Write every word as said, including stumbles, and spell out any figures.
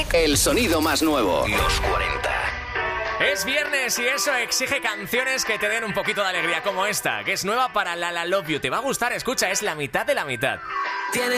El sonido más nuevo. Los cuarenta. Es viernes y eso exige canciones que te den un poquito de alegría, como esta, que es nueva para La La Love You. Te va a gustar, escucha, es la mitad de la mitad.